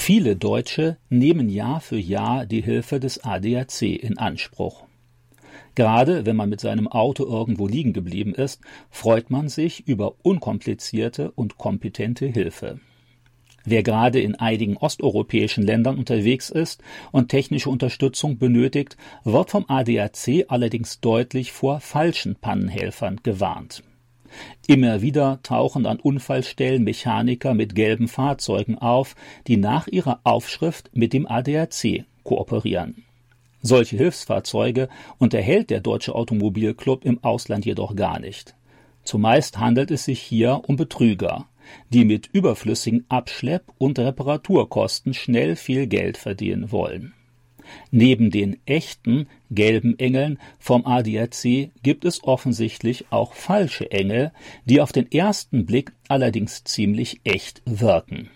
Viele Deutsche nehmen Jahr für Jahr die Hilfe des ADAC in Anspruch. Gerade wenn man mit seinem Auto irgendwo liegen geblieben ist, freut man sich über unkomplizierte und kompetente Hilfe. Wer gerade in einigen osteuropäischen Ländern unterwegs ist und technische Unterstützung benötigt, wird vom ADAC allerdings deutlich vor falschen Pannenhelfern gewarnt. Immer wieder tauchen an Unfallstellen Mechaniker mit gelben Fahrzeugen auf, die nach ihrer Aufschrift mit dem ADAC kooperieren. Solche Hilfsfahrzeuge unterhält der Deutsche Automobilclub im Ausland jedoch gar nicht. Zumeist handelt es sich hier um Betrüger, die mit überflüssigen Abschlepp- und Reparaturkosten schnell viel Geld verdienen wollen. Neben den echten gelben Engeln vom ADAC gibt es offensichtlich auch falsche Engel, die auf den ersten Blick allerdings ziemlich echt wirken.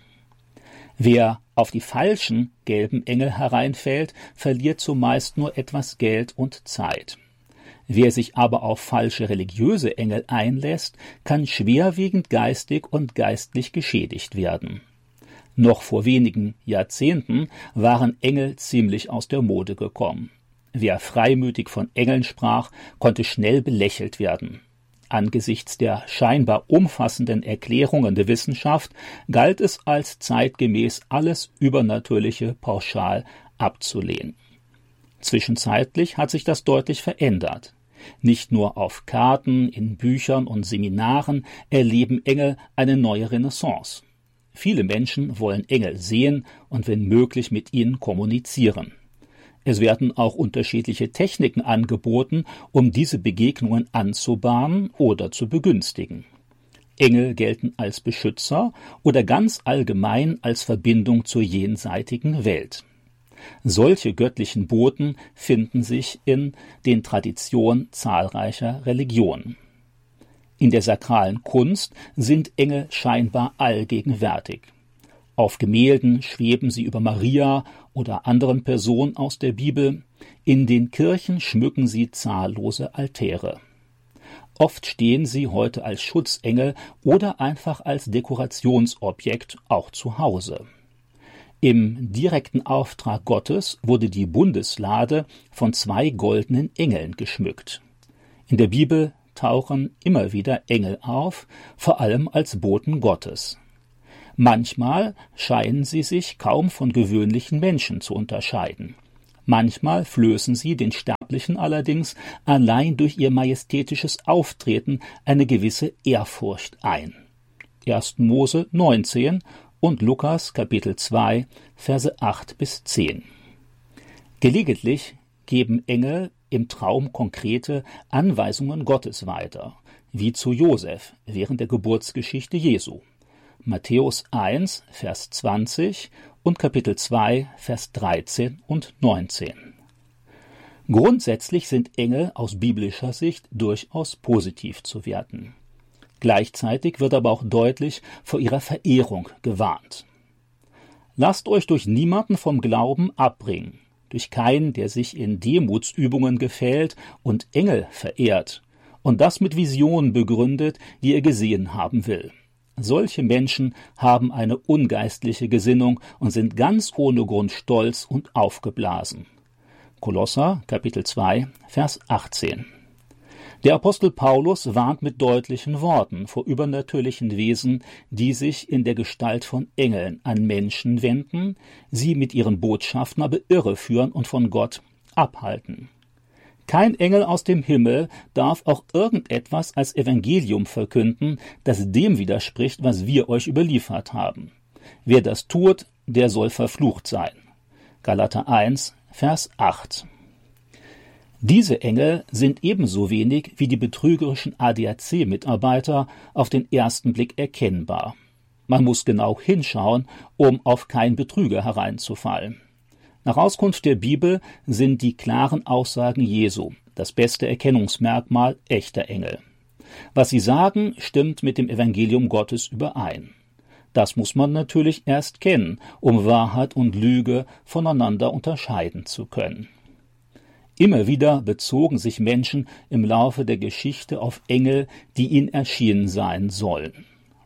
Wer auf die falschen gelben Engel hereinfällt, verliert zumeist nur etwas Geld und Zeit. Wer sich aber auf falsche religiöse Engel einlässt, kann schwerwiegend geistig und geistlich geschädigt werden. Noch vor wenigen Jahrzehnten waren Engel ziemlich aus der Mode gekommen. Wer freimütig von Engeln sprach, konnte schnell belächelt werden. Angesichts der scheinbar umfassenden Erklärungen der Wissenschaft galt es als zeitgemäß, alles Übernatürliche pauschal abzulehnen. Zwischenzeitlich hat sich das deutlich verändert. Nicht nur auf Karten, in Büchern und Seminaren erleben Engel eine neue Renaissance. Viele Menschen wollen Engel sehen und wenn möglich mit ihnen kommunizieren. Es werden auch unterschiedliche Techniken angeboten, um diese Begegnungen anzubahnen oder zu begünstigen. Engel gelten als Beschützer oder ganz allgemein als Verbindung zur jenseitigen Welt. Solche göttlichen Boten finden sich in den Traditionen zahlreicher Religionen. In der sakralen Kunst sind Engel scheinbar allgegenwärtig. Auf Gemälden schweben sie über Maria oder anderen Personen aus der Bibel. In den Kirchen schmücken sie zahllose Altäre. Oft stehen sie heute als Schutzengel oder einfach als Dekorationsobjekt auch zu Hause. Im direkten Auftrag Gottes wurde die Bundeslade von 2 goldenen Engeln geschmückt. In der Bibel tauchen immer wieder Engel auf, vor allem als Boten Gottes. Manchmal scheinen sie sich kaum von gewöhnlichen Menschen zu unterscheiden. Manchmal flößen sie den Sterblichen allerdings allein durch ihr majestätisches Auftreten eine gewisse Ehrfurcht ein. 1. Mose 19 und Lukas Kapitel 2, Verse 8 bis 10. Gelegentlich geben Engel im Traum konkrete Anweisungen Gottes weiter, wie zu Josef während der Geburtsgeschichte Jesu. Matthäus 1, Vers 20 und Kapitel 2, Vers 13 und 19. Grundsätzlich sind Engel aus biblischer Sicht durchaus positiv zu werten. Gleichzeitig wird aber auch deutlich vor ihrer Verehrung gewarnt. Lasst euch durch niemanden vom Glauben abbringen, durch keinen, der sich in Demutsübungen gefällt und Engel verehrt und das mit Visionen begründet, die er gesehen haben will. Solche Menschen haben eine ungeistliche Gesinnung und sind ganz ohne Grund stolz und aufgeblasen. Kolosser, Kapitel 2, Vers 18. Der Apostel Paulus warnt mit deutlichen Worten vor übernatürlichen Wesen, die sich in der Gestalt von Engeln an Menschen wenden, sie mit ihren Botschaften aber irreführen und von Gott abhalten. Kein Engel aus dem Himmel darf auch irgendetwas als Evangelium verkünden, das dem widerspricht, was wir euch überliefert haben. Wer das tut, der soll verflucht sein. Galater 1, Vers 8. Diese Engel sind ebenso wenig wie die betrügerischen ADAC-Mitarbeiter auf den ersten Blick erkennbar. Man muss genau hinschauen, um auf keinen Betrüger hereinzufallen. Nach Auskunft der Bibel sind die klaren Aussagen Jesu das beste Erkennungsmerkmal echter Engel. Was sie sagen, stimmt mit dem Evangelium Gottes überein. Das muss man natürlich erst kennen, um Wahrheit und Lüge voneinander unterscheiden zu können. Immer wieder bezogen sich Menschen im Laufe der Geschichte auf Engel, die ihnen erschienen sein sollen.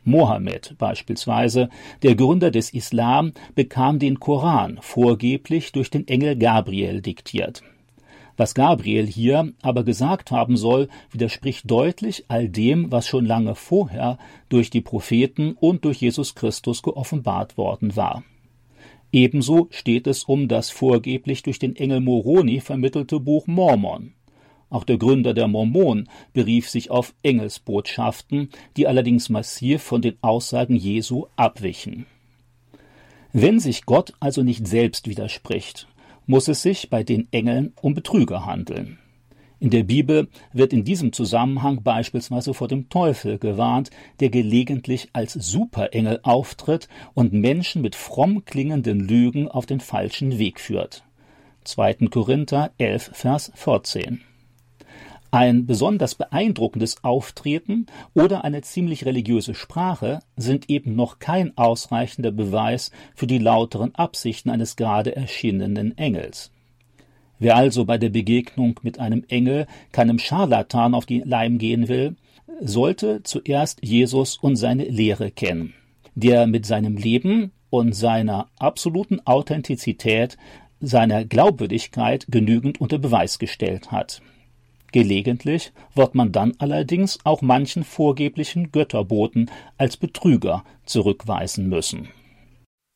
Mohammed beispielsweise, der Gründer des Islam, bekam den Koran vorgeblich durch den Engel Gabriel diktiert. Was Gabriel hier aber gesagt haben soll, widerspricht deutlich all dem, was schon lange vorher durch die Propheten und durch Jesus Christus geoffenbart worden war. Ebenso steht es um das vorgeblich durch den Engel Moroni vermittelte Buch Mormon. Auch der Gründer der Mormonen berief sich auf Engelsbotschaften, die allerdings massiv von den Aussagen Jesu abwichen. Wenn sich Gott also nicht selbst widerspricht, muss es sich bei den Engeln um Betrüger handeln. In der Bibel wird in diesem Zusammenhang beispielsweise vor dem Teufel gewarnt, der gelegentlich als Superengel auftritt und Menschen mit fromm klingenden Lügen auf den falschen Weg führt. 2. Korinther 11, Vers 14. Ein besonders beeindruckendes Auftreten oder eine ziemlich religiöse Sprache sind eben noch kein ausreichender Beweis für die lauteren Absichten eines gerade erschienenen Engels. Wer also bei der Begegnung mit einem Engel keinem Scharlatan auf die Leim gehen will, sollte zuerst Jesus und seine Lehre kennen, der mit seinem Leben und seiner absoluten Authentizität, seiner Glaubwürdigkeit genügend unter Beweis gestellt hat. Gelegentlich wird man dann allerdings auch manchen vorgeblichen Götterboten als Betrüger zurückweisen müssen.